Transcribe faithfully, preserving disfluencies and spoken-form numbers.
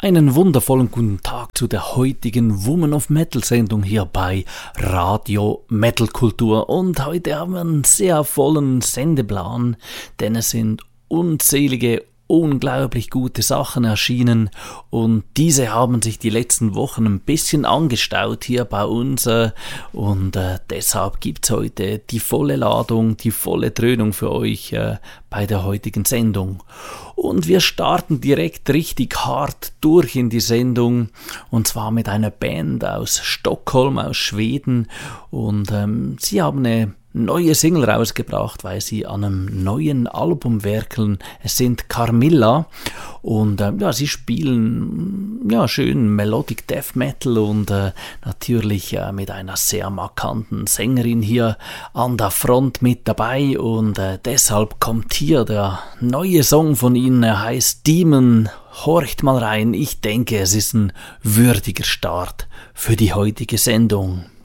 Einen wundervollen guten Tag zu der heutigen Woman of Metal Sendung hier bei Radio Metal Kultur. Und heute haben wir einen sehr vollen Sendeplan, denn es sind unzählige unglaublich gute Sachen erschienen und diese haben sich die letzten Wochen ein bisschen angestaut hier bei uns äh, und äh, deshalb gibt's heute die volle Ladung, die volle Dröhnung für euch äh, bei der heutigen Sendung. Und wir starten direkt richtig hart durch in die Sendung und zwar mit einer Band aus Stockholm, aus Schweden und ähm, sie haben eine neue Single rausgebracht, weil sie an einem neuen Album werkeln. Es sind Carmilla und äh, ja, sie spielen ja schön Melodic Death Metal und äh, natürlich äh, mit einer sehr markanten Sängerin hier an der Front mit dabei und äh, deshalb kommt hier der neue Song von ihnen, er heißt Demon. Horcht mal rein, ich denke, es ist ein würdiger Start für die heutige Sendung.